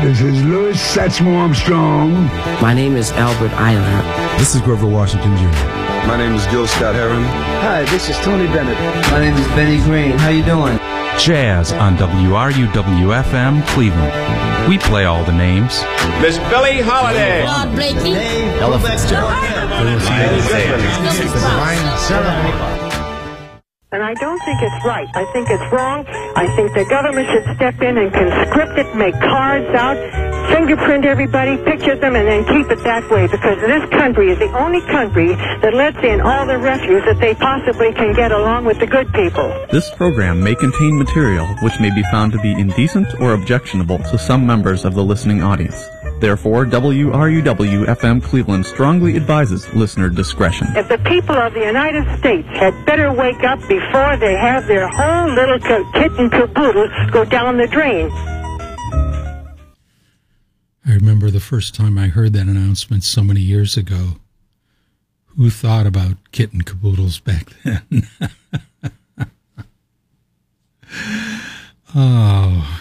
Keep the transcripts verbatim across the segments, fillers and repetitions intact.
This is Louis Satchmo Armstrong. My name is Albert Eiler. This is Grover Washington Junior My name is Gil Scott Heron. Hi, this is Tony Bennett. My name is Benny Green. How you doing? Jazz on W R U W F M Cleveland. We play all the names. Miss Billie Holiday. Claude Blakey. Ella Fitzgerald. And I don't think it's right. I think it's wrong. I think the government should step in and conscript it, make cards out, fingerprint everybody, picture them, and then keep it that way, because this country is the only country that lets in all the refuse that they possibly can get along with the good people. This program may contain material which may be found to be indecent or objectionable to some members of the listening audience. Therefore, W R U W F M Cleveland strongly advises listener discretion. If the people of the United States had better wake up before they have their whole little kit and caboodle go down the drain. I remember the first time I heard that announcement so many years ago. Who thought about kit and caboodles back then? Oh.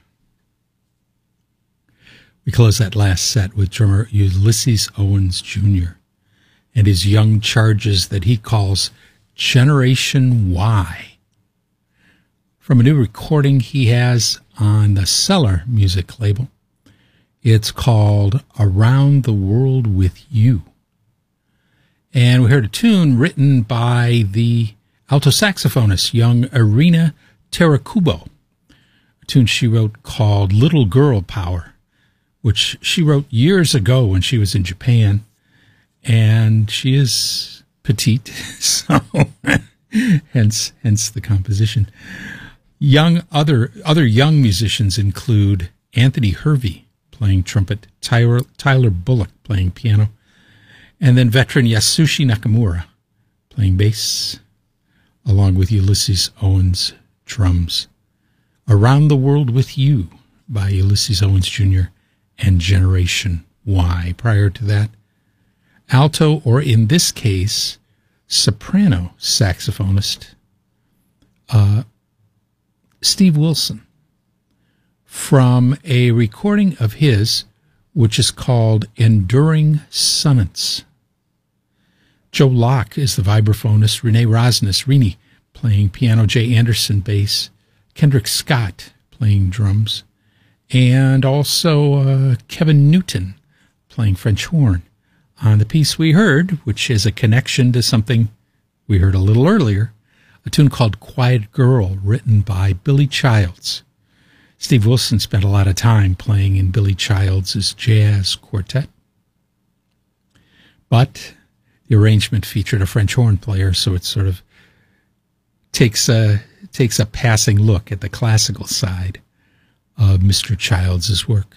We close that last set with drummer Ulysses Owens Junior and his young charges that he calls Generation Y. From a new recording he has on the Cellar music label. It's called Around the World with You. And we heard a tune written by the alto saxophonist, young Irina Terakubo. A tune she wrote called Little Girl Power, which she wrote years ago when she was in Japan. And she is petite, so hence hence the composition. Young other other young musicians include Anthony Hervey playing trumpet, Tyler, Tyler Bullock playing piano, and then veteran Yasushi Nakamura playing bass, along with Ulysses Owens drums. Around the World with You by Ulysses Owens Junior and Generation Y. Prior to that, alto, or in this case, soprano saxophonist uh, Steve Wilson, from a recording of his which is called Enduring Sonnets. Joe Locke is the vibraphonist, Renee Rosnes, Rini, playing piano, Jay Anderson bass, Kendrick Scott playing drums, and also uh, Kevin Newton playing French horn on the piece we heard, which is a connection to something we heard a little earlier, a tune called Quiet Girl, written by Billy Childs. Steve Wilson spent a lot of time playing in Billy Childs' jazz quartet, but the arrangement featured a French horn player, so it sort of takes a, takes a passing look at the classical side of Mister Childs' work.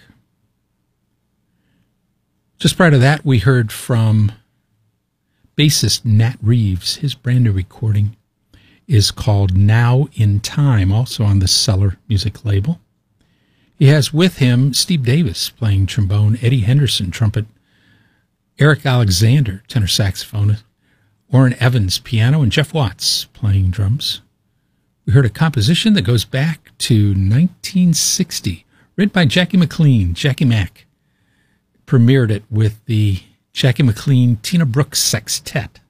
Just prior to that, we heard from bassist Nat Reeves. His brand new recording is called Now in Time, also on the Cellar music label. He has with him Steve Davis playing trombone, Eddie Henderson trumpet, Eric Alexander tenor saxophone, Orrin Evans piano, and Jeff Watts playing drums. We heard a composition that goes back to nineteen sixty, written by Jackie McLean, Jackie Mac. Premiered it with the Jackie McLean Tina Brooks Sextet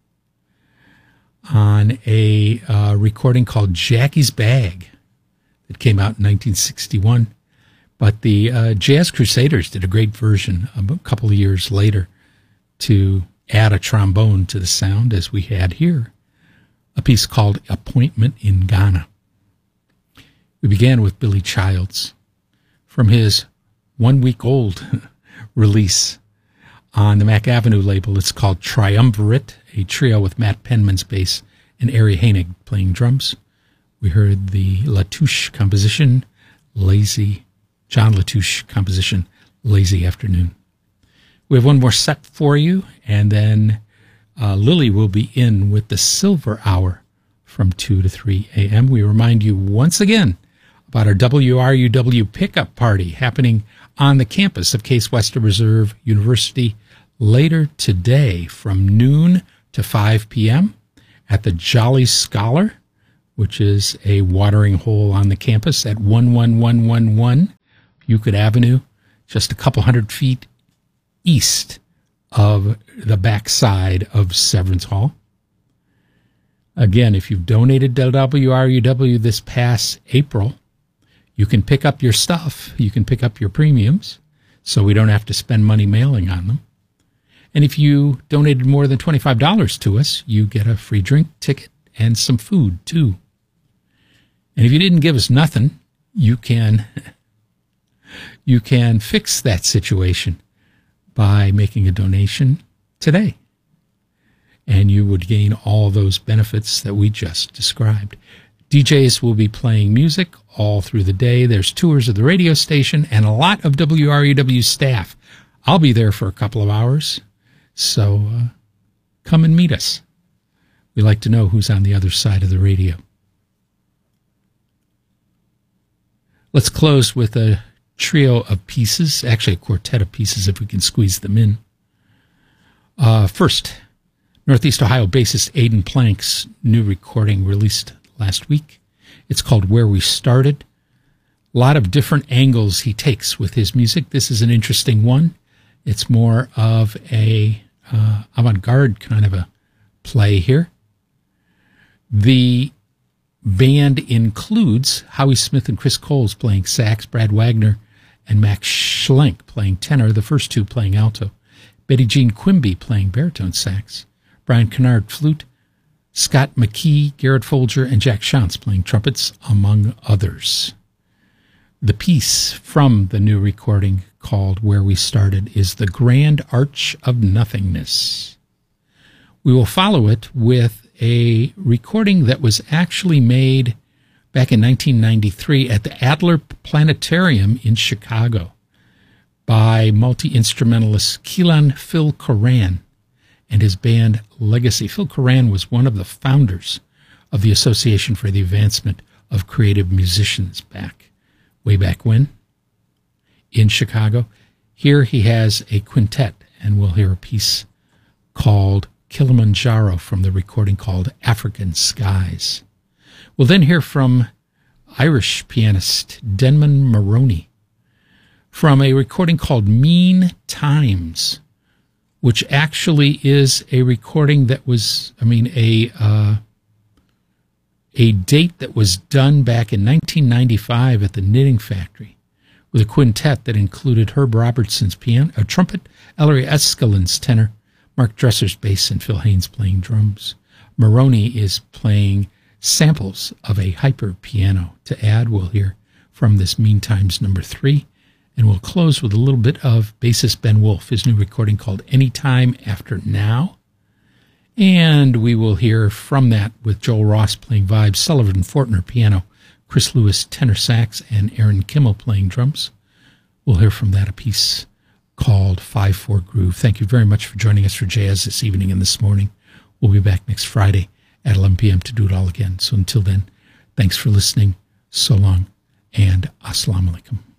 on a uh, recording called Jackie's Bag that came out in nineteen sixty-one. But the uh, Jazz Crusaders did a great version a couple of years later to add a trombone to the sound, as we had here, a piece called Appointment in Ghana. We began with Billy Childs from his one-week-old release on the Mack Avenue label. It's called Triumvirate, a trio with Matt Penman's bass and Ari Hainig playing drums. We heard the Latouche composition, Lazy, John Latouche composition, Lazy Afternoon. We have one more set for you, and then uh, Lily will be in with the Silver Hour from two to three a.m. We remind you once again about our W R U W pickup party happening on the campus of Case Western Reserve University later today from noon to five p.m. at the Jolly Scholar, which is a watering hole on the campus at one one one one one Euclid Avenue, just a couple hundred feet east of the backside of Severance Hall. Again, if you've donated to W R U W this past April, you can pick up your stuff. You can pick up your premiums, so we don't have to spend money mailing on them. And if you donated more than twenty-five dollars to us, you get a free drink ticket and some food, too. And if you didn't give us nothing, you can, you can fix that situation by making a donation today. And you would gain all those benefits that we just described. D Js will be playing music all through the day. There's tours of the radio station and a lot of W R U W staff. I'll be there for a couple of hours, so uh, come and meet us. We like to know who's on the other side of the radio. Let's close with a trio of pieces, actually a quartet of pieces if we can squeeze them in. Uh, first, Northeast Ohio bassist Aidan Plank's new recording released last week. It's called Where We Started. A lot of different angles he takes with his music. This is an interesting one. It's more of a uh, avant-garde kind of a play here. The band includes Howie Smith and Chris Coles playing sax, Brad Wagner and Max Schlenk playing tenor, the first two playing alto, Betty Jean Quimby playing baritone sax, Brian Kennard flute, Scott McKee, Garrett Folger, and Jack Shantz playing trumpets, among others. The piece from the new recording called Where We Started is The Grand Arch of Nothingness. We will follow it with a recording that was actually made back in nineteen ninety-three at the Adler Planetarium in Chicago by multi-instrumentalist Keelan Phil Coran and his band Legacy. Phil Coran was one of the founders of the Association for the Advancement of Creative Musicians back, way back when, in Chicago. Here he has a quintet, and we'll hear a piece called Kilimanjaro from the recording called African Skies. We'll then hear from Irish pianist Denman Maroney from a recording called Mean Times, which actually is a recording that was, I mean, a uh, a date that was done back in nineteen ninety-five at the Knitting Factory with a quintet that included Herb Robertson's piano, a trumpet, Ellery Escalin's tenor, Mark Dresser's bass, and Phil Haynes playing drums. Maroney is playing samples of a hyper piano. To add, we'll hear from this Mean Times number three, and we'll close with a little bit of bassist Ben Wolf, his new recording called Anytime After Now. And we will hear from that with Joel Ross playing vibes, Sullivan Fortner piano, Chris Lewis tenor sax, and Aaron Kimmel playing drums. We'll hear from that a piece called five four Groove. Thank you very much for joining us for jazz this evening and this morning. We'll be back next Friday at eleven p.m. to do it all again. So until then, thanks for listening. So long, and assalamu alaikum.